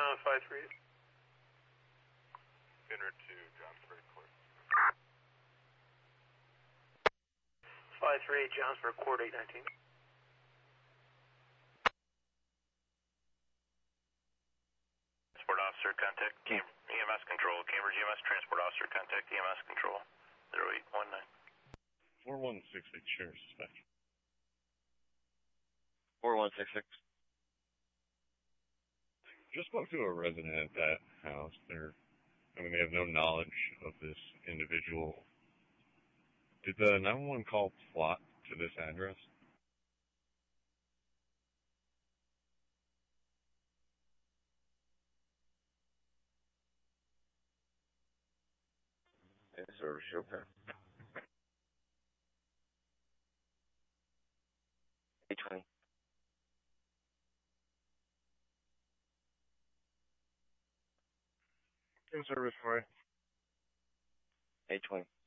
on 53. Inner to Johnsburg Court. 53, Johnsburg Court 819. Transport officer, contact EMS control. Cambridge EMS transport officer, contact EMS control. 0819. 4166, sheriff dispatch. 4166. Just spoke to a resident at that house. They have no knowledge of this individual. Did the 911 call plot to this address? Yes, sir. Okay. 820. In service for 820.